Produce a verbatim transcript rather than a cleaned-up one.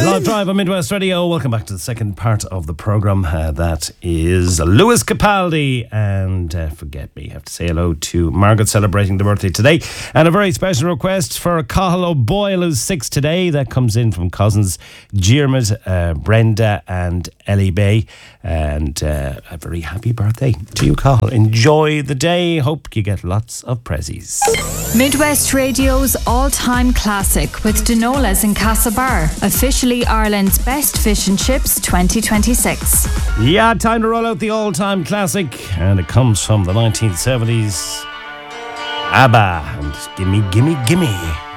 Live Drive on Midwest Radio. Welcome back to the second part of the programme. Uh, that is Lewis Capaldi and uh, Forget Me. I have to say hello to Margaret celebrating the birthday today. And a very special request for Cathal O'Boyle, who's six today. That comes in from cousins Diarmuid, uh, Brenda and Ellie Bay. And uh, a very happy birthday to you, Cathal. Enjoy the day. Hope you get lots of prezzies. Midwest Radio's all-time classic with Dinolas in Castlebar. Officially Ireland's best fish and chips twenty twenty-six. Yeah, time to roll out the all-time classic. And it comes from the nineteen seventies. ABBA and Gimme, Gimme, Gimme.